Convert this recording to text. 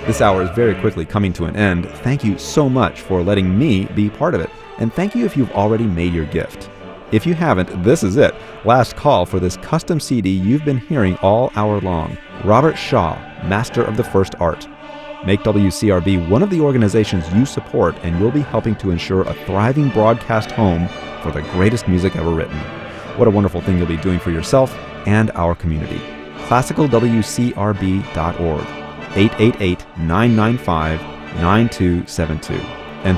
This hour is very quickly coming to an end. Thank you so much for letting me be part of it. And thank you if you've already made your gift. If you haven't, this is it. Last call for this custom CD you've been hearing all hour long. Robert Shaw, Master of the First Art. Make WCRB one of the organizations you support, and you'll be helping to ensure a thriving broadcast home for the greatest music ever written. What a wonderful thing you'll be doing for yourself and our community. ClassicalWCRB.org, 888-995-9272.